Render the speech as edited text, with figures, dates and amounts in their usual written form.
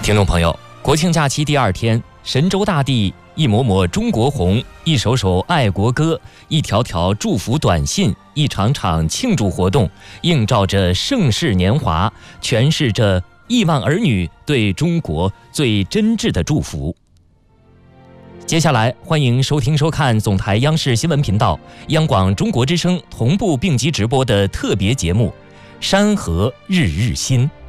听众朋友，国庆假期第2天，神州大地一抹抹中国红，一首首爱国歌，一条条祝福短信，一场场庆祝活动，映照着盛世年华，诠释着亿万儿女对中国最真挚的祝福。接下来，欢迎收听收看总台央视新闻频道、央广中国之声同步并机直播的特别节目《山河日日新》。